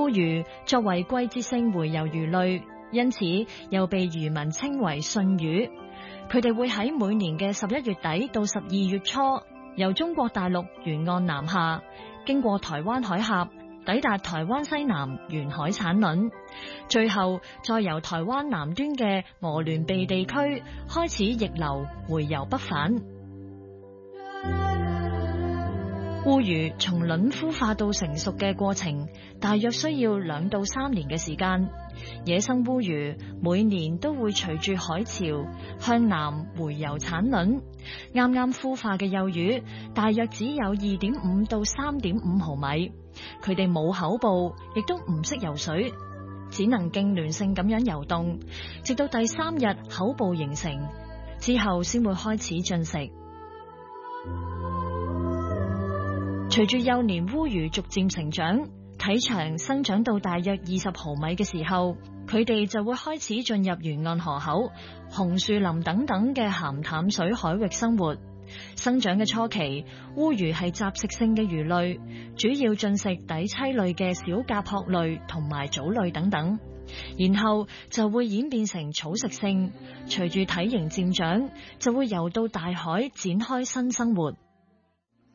烏魚作為季節性洄游魚類，因此又被漁民稱為信魚。佢哋會喺每年嘅11月底到12月初，由中國大陸沿岸南下，經過台灣海峽，抵達台灣西南沿海產卵，最後再由台灣南端嘅鵝鑾鼻地區開始逆流洄游北返。烏魚從卵孵化到成熟嘅過程，大約需要2到3年嘅時間。野生烏魚每年都會隨住海潮向南洄游產卵。啱啱孵化嘅幼魚大約只有2.5到3.5毫米，佢哋冇口部，亦都唔識游水，只能痙攣性咁樣游動，直到第3日口部形成之後，先會開始進食。隨住幼年烏魚逐漸成長，體長生長到大約20毫米嘅時候，佢哋就會開始進入沿岸河口、紅樹林等等嘅鹹淡水海域生活。生長嘅初期，烏魚係雜食性嘅魚類，主要進食底棲類嘅小甲殼類同埋藻類等等，然後就會演變成草食性，隨住體型漸長，就會游到大海展開新生活。